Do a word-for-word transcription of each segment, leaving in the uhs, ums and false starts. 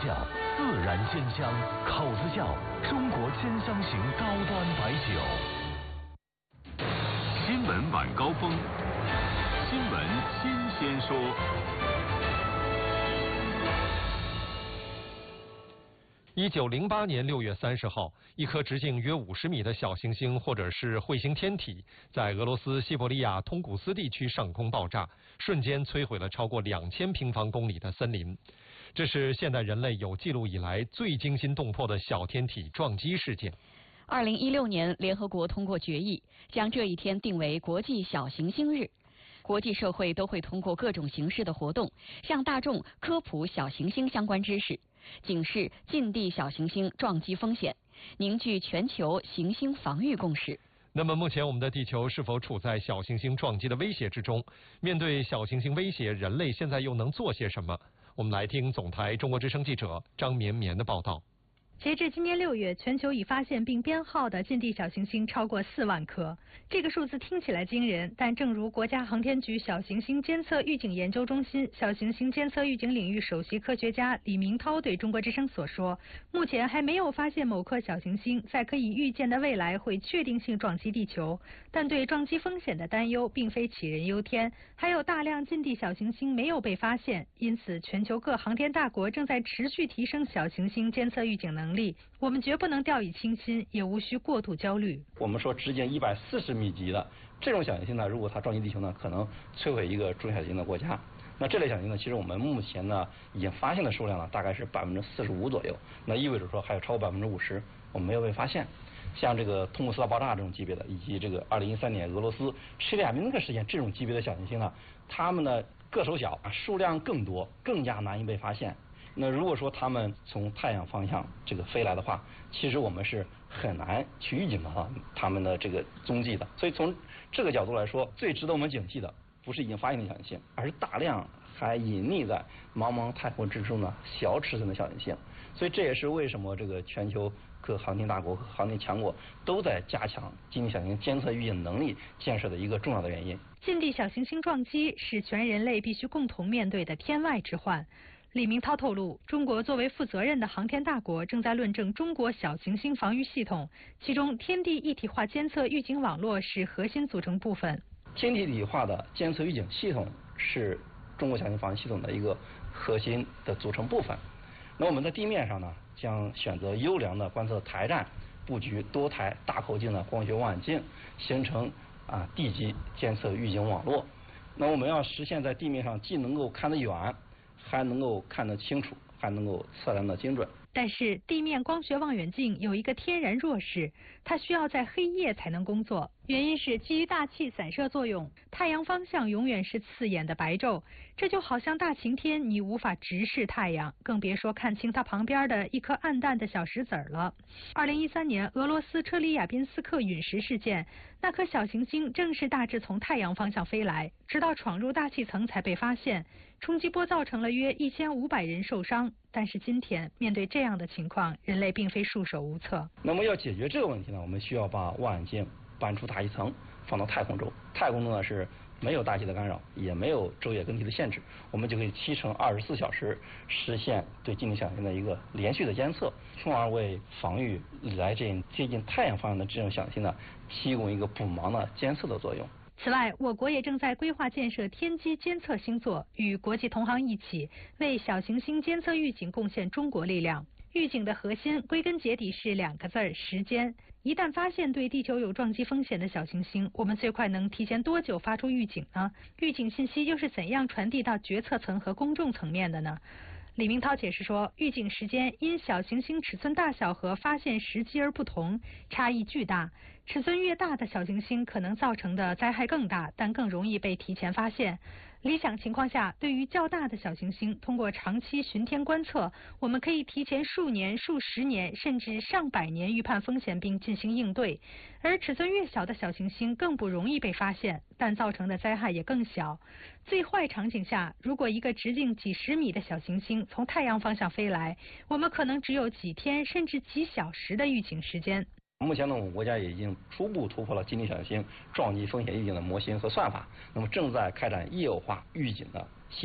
窖，自然鲜香，口子窖，中国鲜香型高端白酒。新闻晚高峰，新闻新鲜说。 一九零八年六月三十号，一颗直径约五十米的小行星或者是彗星天体，在俄罗斯西伯利亚通古斯地区上空爆炸，瞬间摧毁了超过两千平方公里的森林。这是现代人类有记录以来最惊心动魄的小天体撞击事件。 二零一六年，联合国通过决议，将这一天定为国际小行星日。国际社会都会通过各种形式的活动，向大众科普小行星相关知识，警示近地小行星撞击风险，凝聚全球行星防御共识。 那么目前我们的地球是否处在小行星撞击的威胁之中？面对小行星威胁，人类现在又能做些什么？我们来听总台中国之声记者张绵绵的报道。 截至今年六月，全球已发现并编号的近地小行星超过四万颗。这个数字听起来惊人，但正如国家航天局小行星监测预警研究中心小行星监测预警领域首席科学家李明涛对中国之声所说，目前还没有发现某颗小行星在可以预见的未来会确定性撞击地球，但对撞击风险的担忧并非杞人忧天，还有大量近地小行星没有被发现，因此全球各航天大国正在持续提升小行星监测预警能力。我们绝不能掉以轻心，也无需过度焦虑。 我们说直径一百四十米级的这种小行星呢，如果它撞击地球呢，可能摧毁一个中小型的国家。那这类小行星呢，其实我们目前呢已经发现的数量呢，大概是百分之四十五左右。那意味着说还有超过百分之五十我们没有被发现。像这个通古斯大爆炸这种级别的，以及这个二零一三年俄罗斯切里亚宾斯克事件这种级别的小行星呢，它们呢个头小，数量更多，更加难以被发现。那如果说他们从太阳方向这个飞来的话，其实我们是很难去预警到他们的这个踪迹的。所以从这个角度来说，最值得我们警惕的不是已经发现的小行星，而是大量还隐匿在茫茫太空之中的小尺寸的小行星。所以这也是为什么这个全球各航天大国和航天强国都在加强近地小行星监测预警能力建设的一个重要的原因。 近地小行星撞击是全人类必须共同面对的天外之患。李明涛透露，中国作为负责任的航天大国，正在论证中国小行星防御系统，其中天地一体化监测预警网络是核心组成部分。 天地一体化的监测预警系统是中国小行星防御系统的一个核心的组成部分。那我们在地面上呢，将选择优良的观测台站，布局多台大口径的光学望远镜，形成啊地基监测预警网络。那我们要实现在地面上既能够看得远，还能够看得清楚，还能够测量得精准。 但是地面光学望远镜有一个天然弱势，它需要在黑夜才能工作，原因是基于大气散射作用，太阳方向永远是刺眼的白昼，这就好像大晴天你无法直视太阳，更别说看清它旁边的一颗暗淡的小石子儿了。二零一三年俄罗斯车里亚宾斯克陨石事件，那颗小行星正是大致从太阳方向飞来，直到闯入大气层才被发现，冲击波造成了约一千五百人受伤。但是今天面对这样的情况，人类并非束手无策。 那么要解决这个问题呢，我们需要把望远镜搬出大气层，放到太空中。太空中呢是没有大气的干扰，也没有昼夜更替的限制，我们就可以七乘二十四小时实现对近地小行星的一个连续的监测，从而为防御来这接近太阳方向的这种小行星呢，提供一个补盲的监测的作用。 此外，我国也正在规划建设天基监测星座，与国际同行一起为小行星监测预警贡献中国力量。预警的核心归根结底是两个字儿：时间。一旦发现对地球有撞击风险的小行星，我们最快能提前多久发出预警呢？预警信息又是怎样传递到决策层和公众层面的呢？李明涛解释说，预警时间因小行星尺寸大小和发现时机而不同，差异巨大。尺寸越大的小行星可能造成的灾害更大，但更容易被提前发现。理想情况下，对于较大的小行星，通过长期巡天观测，我们可以提前数年、数十年甚至上百年预判风险并进行应对。而尺寸越小的小行星更不容易被发现，但造成的灾害也更小。最坏场景下，如果一个直径几十米的小行星从太阳方向飞来，我们可能只有几天甚至几小时的预警时间。 目前呢，我们国家也已经初步突破了近地小行星撞击风险预警的模型和算法，那么正在开展业务化预警的系统，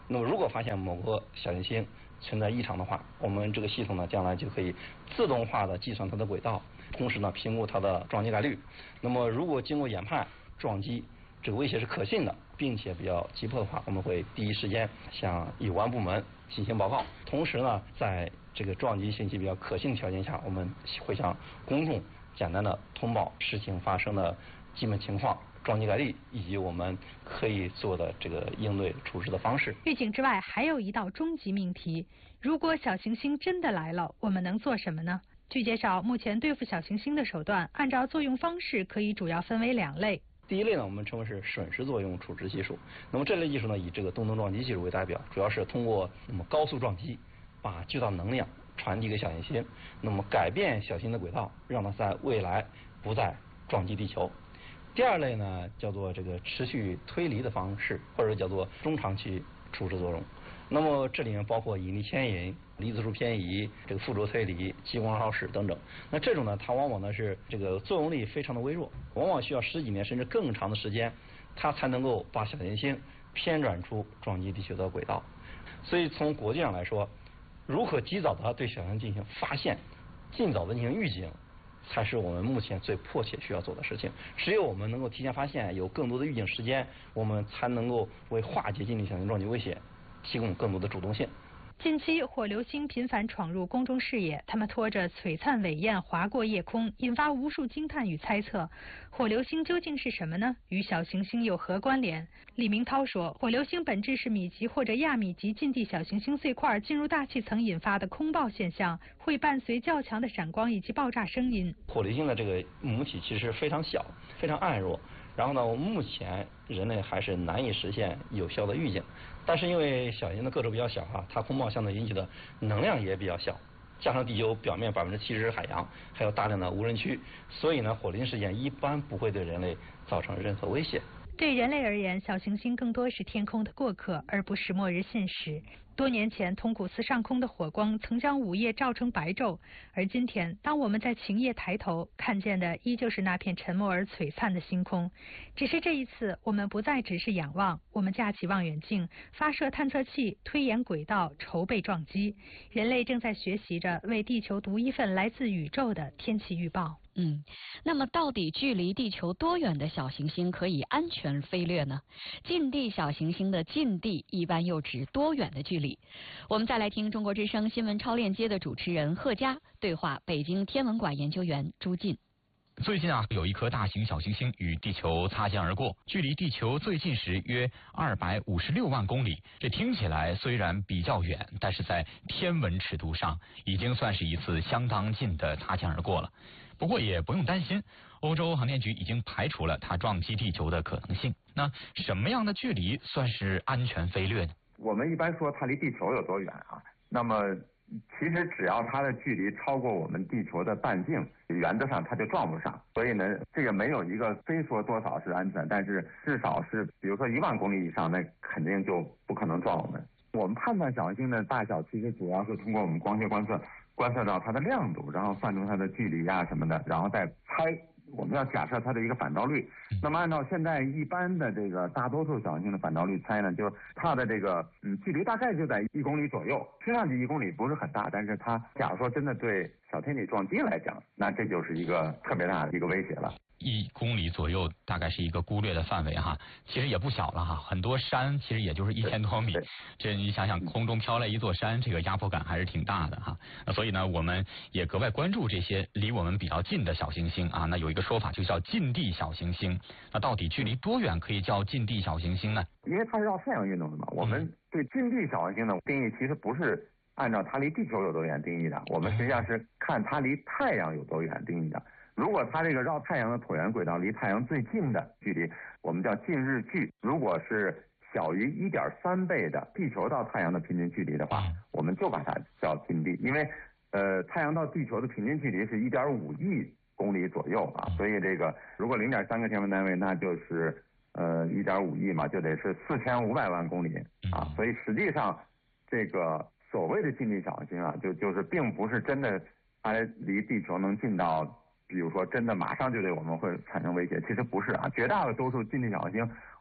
那么如果发现某个小行星存在异常的话，我们这个系统呢将来就可以自动化的计算它的轨道，同时呢评估它的撞击概率。那么如果经过研判撞击这个威胁是可信的，并且比较急迫的话，我们会第一时间向有关部门进行报告。同时呢，在这个撞击信息比较可信的条件下，我们会向公众简单的通报事情发生的基本情况、撞击概率以及我们可以做的这个应对处置的方式。 预警之外，还有一道终极命题：如果小行星真的来了，我们能做什么呢？据介绍，目前对付小行星的手段，按照作用方式可以主要分为两类。 第一类呢，我们称为是瞬时作用处置技术。那么这类技术呢，以这个动能撞击技术为代表，主要是通过那么高速撞击，把巨大能量传递给小行星，那么改变小行星的轨道，让它在未来不再撞击地球。第二类呢，叫做这个持续推离的方式，或者叫做中长期处置作用。那么这里面包括引力牵引、离子束偏移、这个附着推离、激光耗式等等。那这种呢，它往往呢是这个作用力非常的微弱，往往需要十几年甚至更长的时间，它才能够把小行星偏转出撞击地球的轨道。所以从国际上来说，如何及早的对小行星进行发现，尽早的进行预警，才是我们目前最迫切需要做的事情。只有我们能够提前发现，有更多的预警时间，我们才能够为化解近地小行星撞击威胁提供更多的主动性。 近期火流星频繁闯入公众视野，它们拖着璀璨伟焰划过夜空，引发无数惊叹与猜测。火流星究竟是什么呢？与小行星有何关联？李明涛说，火流星本质是米级或者亚米级近地小行星碎块进入大气层引发的空爆现象，会伴随较强的闪光以及爆炸声音。 火流星的这个母体其实非常小，非常暗弱。然后呢，我们目前人类还是难以实现有效的预警，但是因为小行星的个头比较小哈，它空爆相对引起的能量也比较小，加上地球表面百分之七十是海洋，还有大量的无人区，所以呢，火流星事件一般不会对人类造成任何威胁。 对人类而言，小行星更多是天空的过客，而不是末日信使。多年前，通古斯上空的火光曾将午夜照成白昼，而今天，当我们在晴夜抬头，看见的依旧是那片沉默而璀璨的星空。只是这一次，我们不再只是仰望，我们架起望远镜，发射探测器，推演轨道，筹备撞击。人类正在学习着为地球读一份来自宇宙的天气预报。 嗯，那么到底距离地球多远的小行星可以安全飞掠呢？近地小行星的近地一般又指多远的距离？我们再来听中国之声新闻超链接的主持人贺佳对话北京天文馆研究员朱进。 最近啊，有一颗大型小行星与地球擦肩而过，距离地球最近时约二百五十六万公里。这听起来虽然比较远，但是在天文尺度上，已经算是一次相当近的擦肩而过了。不过也不用担心，欧洲航天局已经排除了它撞击地球的可能性。那什么样的距离算是安全飞掠呢？ 我们一般说它离地球有多远啊？那么其实只要它的距离超过我们地球的半径，原则上它就撞不上。所以呢，这个没有一个非说多少是安全，但是至少是比如说一万公里以上，那肯定就不可能撞我们。我们判断小行星的大小，其实主要是通过我们光学观测观测到它的亮度，然后算出它的距离啊什么的，然后再猜。我们要假设它的一个反照率，那么按照现在一般的这个大多数小行星的反照率猜呢，就它的这个嗯距离大概就在一公里左右，听上去一公里不是很大，但是它假如说真的对小天体撞击来讲，那这就是一个特别大的一个威胁了。 一公里左右大概是一个估略的范围哈，其实也不小了哈，很多山其实也就是一千多米，这你想想空中飘来一座山，这个压迫感还是挺大的哈。那所以呢，我们也格外关注这些离我们比较近的小行星啊。那有一个说法就叫近地小行星，那到底距离多远可以叫近地小行星呢？ 因为它是绕太阳运动的嘛，我们对近地小行星的定义其实不是按照它离地球有多远定义的，我们实际上是看它离太阳有多远定义的。如果它这个绕太阳的椭圆轨道离太阳最近的距离，我们叫近日距。如果是小于 一点三 倍的地球到太阳的平均距离的话，我们就把它叫近地。因为呃，太阳到地球的平均距离是 一点五亿公里左右啊，所以这个如果 零点三 个天文单位，那就是呃 一点五亿嘛，就得是四千五百万公里啊。所以实际上这个所谓的近地小行星啊，就就是并不是真的它离地球能近到比如说真的马上就对我们会产生威胁，其实不是啊，绝大多数近地小行星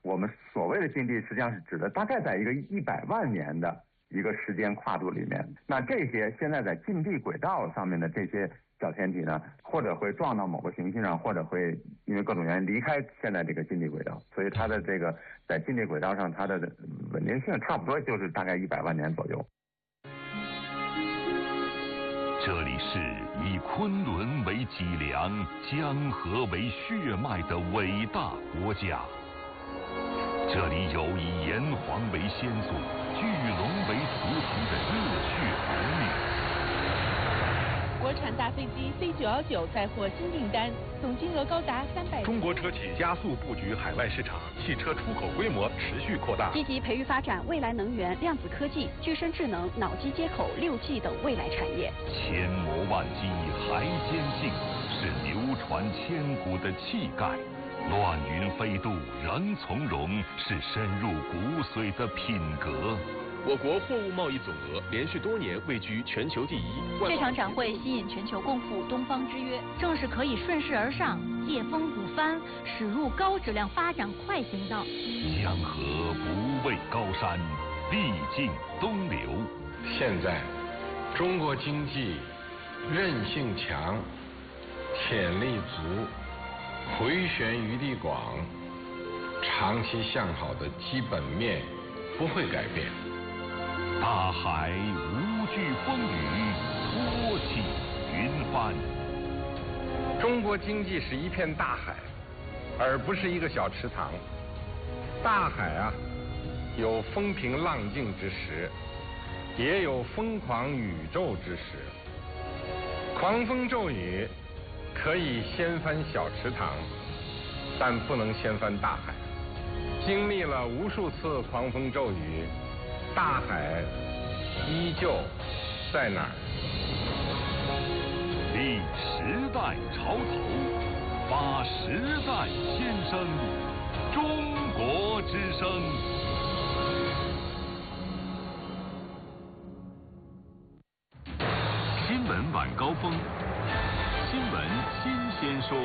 我们所谓的禁地实际上是指的大概在一个一百万年的一个时间跨度里面。那这些现在在禁地轨道上面的这些小天体呢，或者会撞到某个行星上，或者会因为各种原因离开现在这个禁地轨道，所以它的这个在禁地轨道上它的稳定性差不多就是大概一百万年左右。 这里是以昆仑为脊梁、江河为血脉的伟大国家。这里有以炎黄为先祖、巨龙为图腾的热血儿女。 国产大飞机 C 九一九再获新订单，总金额高达三百。 中国车企加速布局海外市场，汽车出口规模持续扩大。 积极培育发展未来能源、量子科技、具身智能、脑机接口、六 G 等未来产业。 千磨万击还坚劲，是流传千古的气概。乱云飞渡仍从容，是深入骨髓的品格。 我国货物贸易总额连续多年位居全球第一。 这场展会吸引全球共赴东方之约，正是可以顺势而上，借风鼓帆，驶入高质量发展快行道。 江河不畏高山，历尽东流。 现在，中国经济韧性强，潜力足，回旋余地广，长期向好的基本面不会改变。 大海无惧风雨，托起云帆。 中国经济是一片大海，而不是一个小池塘。大海啊，有风平浪静之时，也有疯狂宇宙之时。狂风骤雨可以掀翻小池塘，但不能掀翻大海。经历了无数次狂风骤雨，大海依旧在哪儿？ 立时代潮头，发时代先声，中国之声。新闻晚高峰，新闻新鲜说。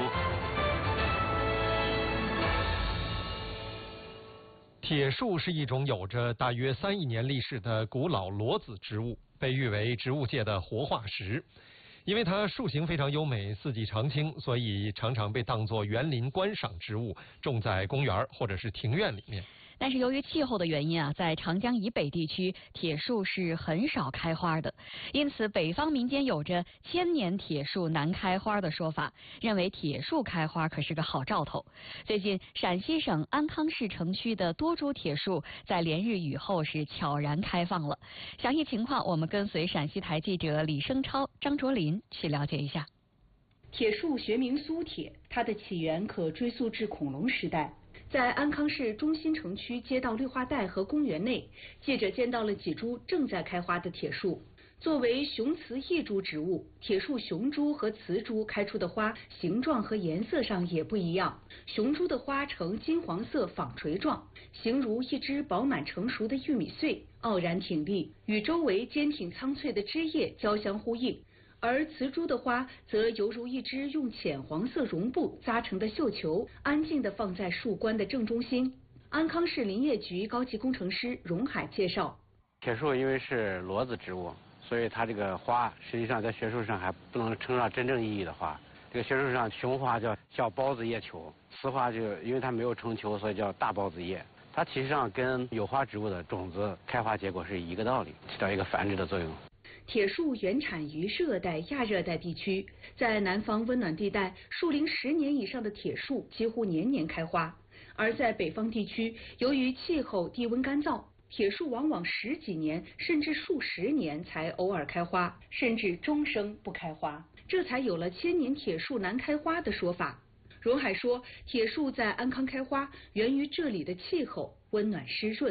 铁树是一种有着大约三亿年历史的古老裸子植物，被誉为植物界的活化石。因为它树形非常优美，四季常青，所以常常被当作园林观赏植物，种在公园或者是庭院里面。 但是由于气候的原因啊，在长江以北地区，铁树是很少开花的，因此北方民间有着千年铁树难开花的说法，认为铁树开花可是个好兆头。最近，陕西省安康市城区的多株铁树在连日雨后是悄然开放了。详细情况，我们跟随陕西台记者李生超、张卓林去了解一下。 铁树学名苏铁，它的起源可追溯至恐龙时代。在安康市中心城区街道绿化带和公园内，记者见到了几株正在开花的铁树。作为雄雌异株植物，铁树雄株和雌株开出的花形状和颜色上也不一样。雄株的花呈金黄色纺锤状，形如一只饱满成熟的玉米穗，傲然挺立，与周围坚挺苍翠的枝叶交相呼应。而雌株的花则犹如一只用浅黄色绒布扎成的绣球，安静地放在树冠的正中心。安康市林业局高级工程师荣海介绍， 铁树因为是裸子植物，所以它这个花实际上在学术上还不能称上真正意义的花。这个学术上雄花叫叫孢子叶球，雌花就因为它没有成球，所以叫大孢子叶。它其实上跟有花植物的种子开花结果是一个道理，起到一个繁殖的作用。 铁树原产于热带、亚热带地区，在南方温暖地带，树龄十年以上的铁树几乎年年开花；而在北方地区，由于气候低温干燥，铁树往往十几年甚至数十年才偶尔开花，甚至终生不开花，这才有了千年铁树难开花的说法。荣海说，铁树在安康开花源于这里的气候温暖湿润。